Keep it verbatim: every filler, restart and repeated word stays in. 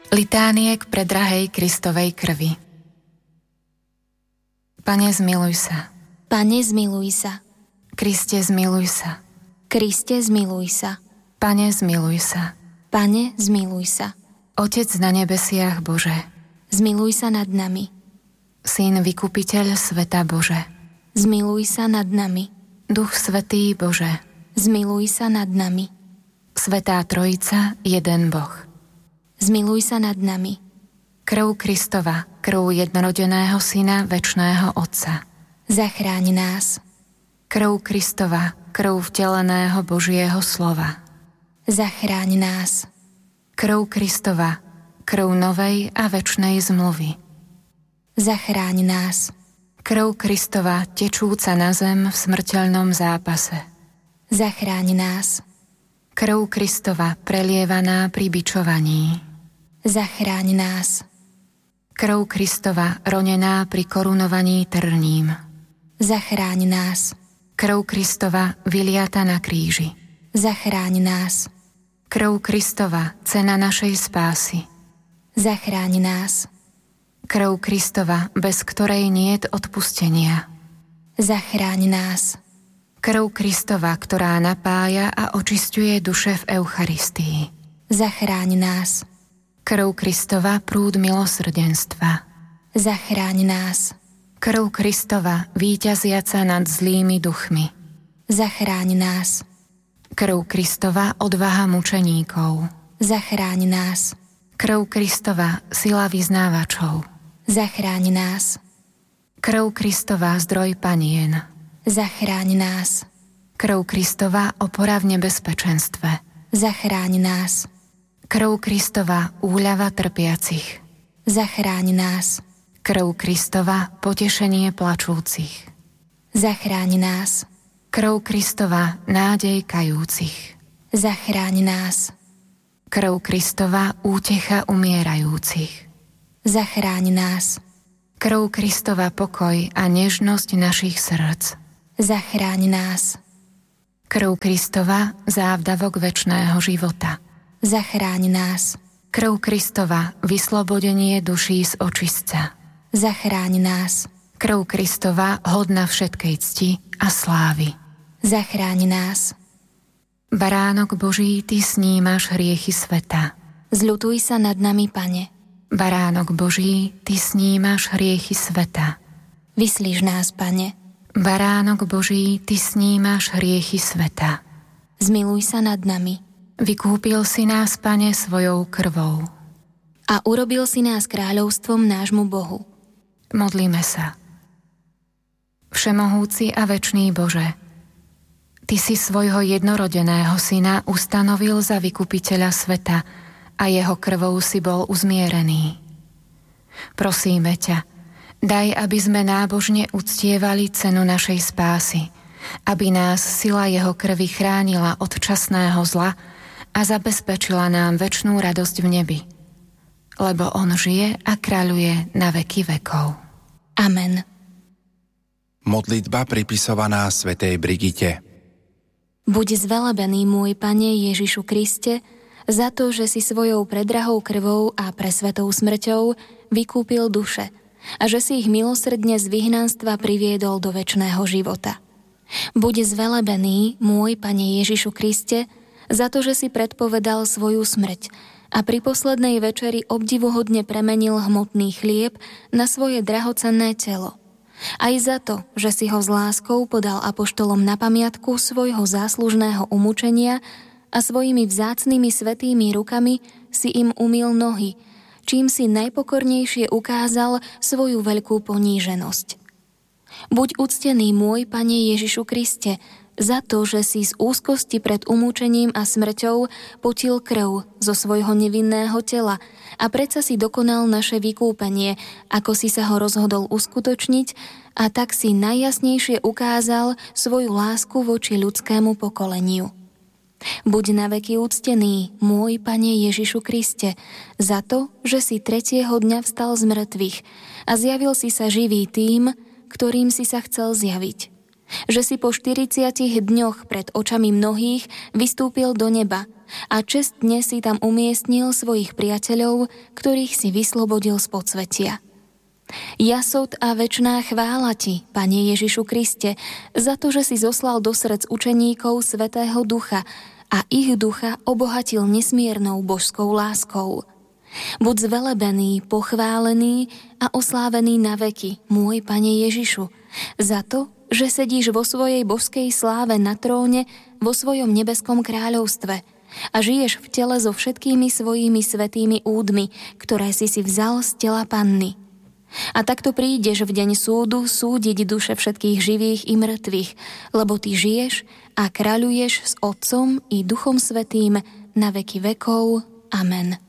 Litánie k predrahej Kristovej krvi. Pane, zmiluj sa. Pane, zmiluj sa. Kriste, zmiluj sa. Kriste, zmiluj sa. Pane, zmiluj sa. Pane, zmiluj sa. Otec na nebesiach Bože, zmiluj sa nad nami. Syn vykupiteľ sveta Bože, zmiluj sa nad nami. Duch Svätý Bože, zmiluj sa nad nami. Svätá Trojica, jeden Boh, zmiluj sa nad nami. Krv Kristova, krv jednorodeného Syna večného Otca, zachráň nás. Krv Kristova, krv vteleného Božieho slova, zachráň nás. Krv Kristova, krv novej a večnej zmluvy, zachráň nás. Krv Kristova, tečúca na zem v smrteľnom zápase, zachráň nás. Krv Kristova, prelievaná pri bičovaní, zachráň nás. Krv Kristova, ronená pri korunovaní trním, zachráň nás. Krv Kristova, vyliata na kríži, zachráň nás. Krv Kristova, cena našej spásy, zachráň nás. Krv Kristova, bez ktorej niet odpustenia, zachráň nás. Krv Kristova, ktorá napája a očisťuje duše v Eucharistii, zachráň nás. Krv Kristova, prúd milosrdenstva, zachráň nás. Krv Kristova, víťaziaca nad zlými duchmi, zachráň nás. Krv Kristova, odvaha mučeníkov, zachráň nás. Krv Kristova, sila vyznávačov, zachráň nás. Krv Kristova, zdroj panien, zachráň nás. Krv Kristova, opora v nebezpečenstve, zachráň nás. Krv Kristova, úľava trpiacich, zachráň nás. Krv Kristova, potešenie plačúcich, zachráň nás. Krv Kristova, nádej kajúcich, zachráň nás. Krv Kristova, útecha umierajúcich, zachráň nás. Krv Kristova, pokoj a nežnosť našich srdc, zachráň nás. Krv Kristova, závdavok večného života, zachráň nás. Krv Kristova, vyslobodenie duší z očistca, zachráň nás. Krv Kristova, hodná všetkej cti a slávy, zachráň nás. Baránok Boží, Ty snímaš hriechy sveta, zľutuj sa nad nami, Pane. Baránok Boží, Ty snímaš hriechy sveta, vyslíš nás, Pane. Baránok Boží, Ty snímaš hriechy sveta, zmiluj sa nad nami. Vykúpil si nás, Pane, svojou krvou a urobil si nás kráľovstvom nášmu Bohu. Modlíme sa. Všemohúci a večný Bože, Ty si svojho jednorodeného Syna ustanovil za vykupiteľa sveta a jeho krvou si bol uzmierený. Prosíme ťa, daj, aby sme nábožne uctievali cenu našej spásy, aby nás sila jeho krvi chránila od časného zla a zabezpečila nám večnú radosť v nebi, lebo on žije a kráľuje na veky vekov. Amen. Modlitba pripisovaná svätej Brigite. Buď zvelebený, môj Pane Ježišu Kriste, za to, že si svojou predrahou krvou a presvetou smrťou vykúpil duše a že si ich milosrdne z vyhnanstva priviedol do večného života. Buď zvelebený, môj Pane Ježišu Kriste, za to, že si predpovedal svoju smrť a pri poslednej večeri obdivuhodne premenil hmotný chlieb na svoje drahocenné telo. Aj za to, že si ho s láskou podal apoštolom na pamiatku svojho záslužného umúčenia a svojimi vzácnymi svätými rukami si im umyl nohy, čím si najpokornejšie ukázal svoju veľkú poníženosť. Buď uctený, môj Pane Ježišu Kriste, za to, že si z úzkosti pred umúčením a smrťou potil krv zo svojho nevinného tela a predsa si dokonal naše vykúpenie, ako si sa ho rozhodol uskutočniť, a tak si najjasnejšie ukázal svoju lásku voči ľudskému pokoleniu. Buď naveky úctený, môj Pane Ježišu Kriste, za to, že si tretieho dňa vstal z mŕtvych a zjavil si sa živý tým, ktorým si sa chcel zjaviť. že si po štyridsiatich dňoch pred očami mnohých vystúpil do neba a čestne si tam umiestnil svojich priateľov, ktorých si vyslobodil z podsvetia. Jasot a večná chvála ti, Pane Ježišu Kriste, za to, že si zoslal do srdc učeníkov Svätého Ducha a ich ducha obohatil nesmiernou božskou láskou. Buď zvelebený, pochválený a oslávený na veky, môj Pane Ježišu, za to, že sedíš vo svojej božskej sláve na tróne vo svojom nebeskom kráľovstve a žiješ v tele so všetkými svojimi svätými údmi, ktoré si si vzal z tela Panny. A takto prídeš v deň súdu súdiť duše všetkých živých i mŕtvych, lebo ty žiješ a kráľuješ s Otcom i Duchom Svätým na veky vekov. Amen.